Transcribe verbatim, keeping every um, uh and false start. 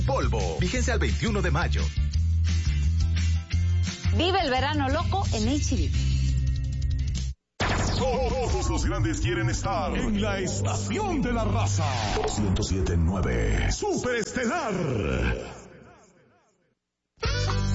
Polvo. Vigencia al veintiuno de mayo. Vive el verano loco en H D. Todos los grandes quieren estar en la estación de la raza. ciento siete punto nueve Superestelar.